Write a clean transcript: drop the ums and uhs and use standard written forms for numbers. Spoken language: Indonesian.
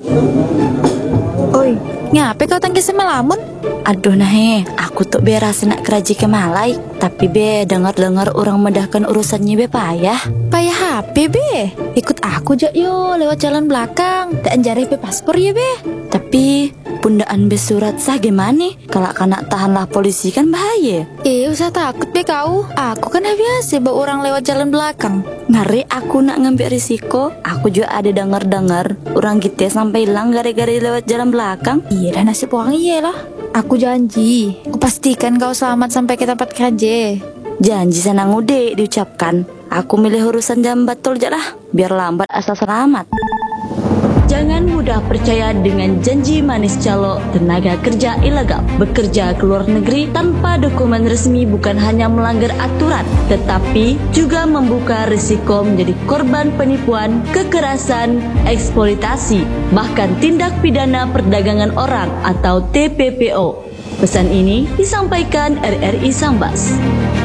Oi, ngapain kau tangkis sama lamun? Aduh nahe, aku tuh beras nak keraji ke Malai. Tapi be, dengar-dengar orang medahkan urusannya be payah. Payah HP be. Ikut aku jak yo lewat jalan belakang. Tak anjari be paspor ya be. Tapi pundaan be surat sah gimana? Kalau kena tahanlah polisi kan bahaya. Usah takut be kau. Aku kan biasa bawa orang lewat jalan belakang. Ngeri aku nak ngambil risiko. Aku juga ada dengar-dengar orang kita sampai hilang gara-gara lewat jalan belakang. Iya dah nasib orang iya lah. Aku janji, aku pastikan kau selamat sampai ke tempat kerja. Janji senang udah diucapkan. Aku milih urusan jam betul aja lah, biar lambat asal selamat. Jangan mudah percaya dengan janji manis calo tenaga kerja ilegal. Bekerja ke luar negeri tanpa dokumen resmi bukan hanya melanggar aturan, tetapi juga membuka risiko menjadi korban penipuan, kekerasan, eksploitasi, bahkan tindak pidana perdagangan orang atau TPPO. Pesan ini disampaikan RRI Sambas.